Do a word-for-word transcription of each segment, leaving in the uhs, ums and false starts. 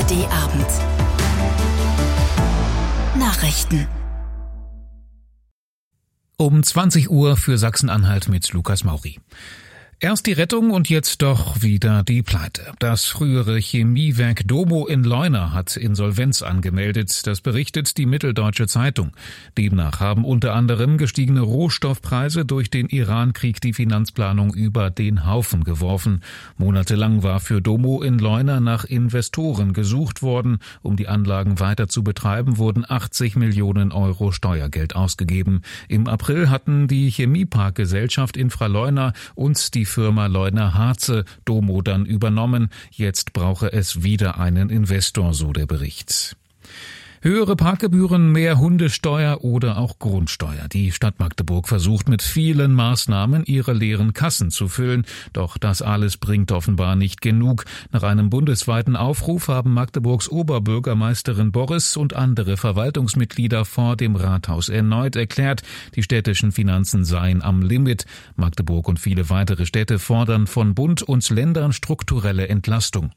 R D-Abend. Nachrichten. Um zwanzig Uhr für Sachsen-Anhalt mit Lukas Mauri. Erst die Rettung und jetzt doch wieder die Pleite. Das frühere Chemiewerk Domo in Leuna hat Insolvenz angemeldet. Das berichtet die Mitteldeutsche Zeitung. Demnach haben unter anderem gestiegene Rohstoffpreise durch den Iran-Krieg die Finanzplanung über den Haufen geworfen. Monatelang war für Domo in Leuna nach Investoren gesucht worden. Um die Anlagen weiter zu betreiben, wurden achtzig Millionen Euro Steuergeld ausgegeben. Im April hatten die Chemieparkgesellschaft Infraleuna und die Firma Leuna-Harze Domo dann übernommen. Jetzt brauche es wieder einen Investor, so der Bericht. Höhere Parkgebühren, mehr Hundesteuer oder auch Grundsteuer. Die Stadt Magdeburg versucht mit vielen Maßnahmen ihre leeren Kassen zu füllen. Doch das alles bringt offenbar nicht genug. Nach einem bundesweiten Aufruf haben Magdeburgs Oberbürgermeisterin Boris und andere Verwaltungsmitglieder vor dem Rathaus erneut erklärt, die städtischen Finanzen seien am Limit. Magdeburg und viele weitere Städte fordern von Bund und Ländern strukturelle Entlastung.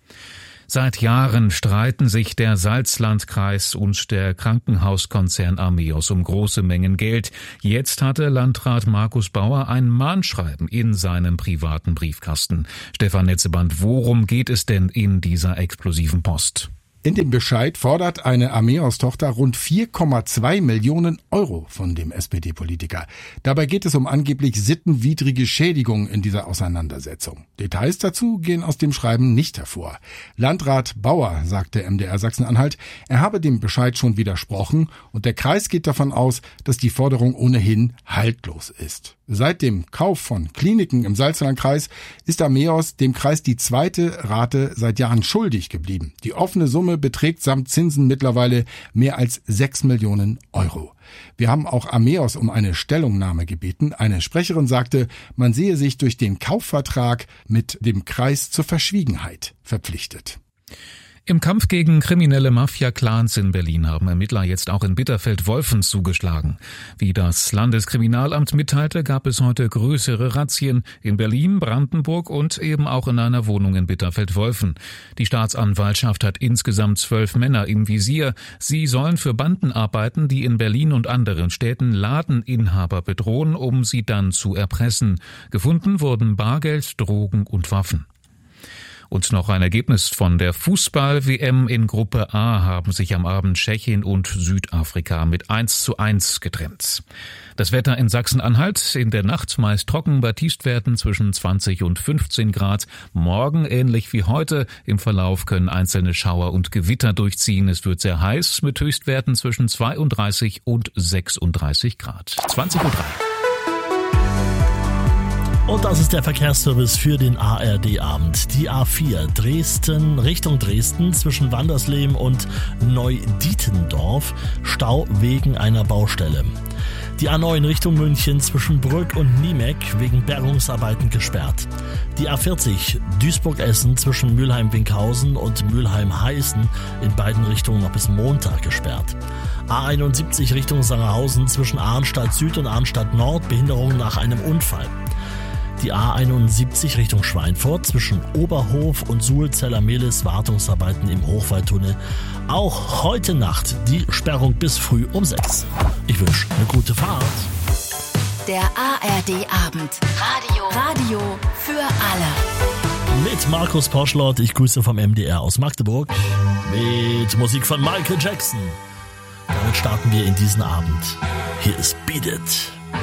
Seit Jahren streiten sich der Salzlandkreis und der Krankenhauskonzern Ameos um große Mengen Geld. Jetzt hatte Landrat Markus Bauer ein Mahnschreiben in seinem privaten Briefkasten. Stefan Netzeband, worum geht es denn in dieser explosiven Post? In dem Bescheid fordert eine Ameos-Tochter rund vier Komma zwei Millionen Euro von dem S P D-Politiker. Dabei geht es um angeblich sittenwidrige Schädigungen in dieser Auseinandersetzung. Details dazu gehen aus dem Schreiben nicht hervor. Landrat Bauer sagte M D R Sachsen-Anhalt, er habe dem Bescheid schon widersprochen und der Kreis geht davon aus, dass die Forderung ohnehin haltlos ist. Seit dem Kauf von Kliniken im Salzlandkreis ist Ameos dem Kreis die zweite Rate seit Jahren schuldig geblieben. Die offene Summe beträgt samt Zinsen mittlerweile mehr als sechs Millionen Euro. Wir haben auch Ameos um eine Stellungnahme gebeten. Eine Sprecherin sagte, man sehe sich durch den Kaufvertrag mit dem Kreis zur Verschwiegenheit verpflichtet. Im Kampf gegen kriminelle Mafia-Clans in Berlin haben Ermittler jetzt auch in Bitterfeld-Wolfen zugeschlagen. Wie das Landeskriminalamt mitteilte, gab es heute größere Razzien in Berlin, Brandenburg und eben auch in einer Wohnung in Bitterfeld-Wolfen. Die Staatsanwaltschaft hat insgesamt zwölf Männer im Visier. Sie sollen für Banden arbeiten, die in Berlin und anderen Städten Ladeninhaber bedrohen, um sie dann zu erpressen. Gefunden wurden Bargeld, Drogen und Waffen. Und noch ein Ergebnis von der Fußball-W M in Gruppe A haben sich am Abend Tschechien und Südafrika mit eins zu eins getrennt. Das Wetter in Sachsen-Anhalt in der Nacht meist trocken bei Tiefstwerten zwischen zwanzig und fünfzehn Grad. Morgen ähnlich wie heute. Im Verlauf können einzelne Schauer und Gewitter durchziehen. Es wird sehr heiß mit Höchstwerten zwischen zweiunddreißig und sechsunddreißig Grad. zwanzig Uhr drei. Und das ist der Verkehrsservice für den A R D-Abend. Die A vier Dresden Richtung Dresden zwischen Wandersleben und Neudietendorf. Stau wegen einer Baustelle. Die A neun Richtung München zwischen Brück und Niemeck wegen Bergungsarbeiten gesperrt. Die A vierzig Duisburg-Essen zwischen Mülheim-Winkhausen und Mülheim-Heißen in beiden Richtungen noch bis Montag gesperrt. A einundsiebzig Richtung Sangerhausen zwischen Arnstadt Süd und Arnstadt Nord Behinderung nach einem Unfall. Die A einundsiebzig Richtung Schweinfurt zwischen Oberhof und Suhlzeller-Mehlis Wartungsarbeiten im Hochwaldtunnel. Auch heute Nacht die Sperrung bis früh um sechs. Ich wünsche eine gute Fahrt. Der A R D-Abend. Radio. Radio für alle. Mit Markus Poschlott. Ich grüße vom M D R aus Magdeburg. Mit Musik von Michael Jackson. Damit starten wir in diesen Abend. Hier ist Beat It.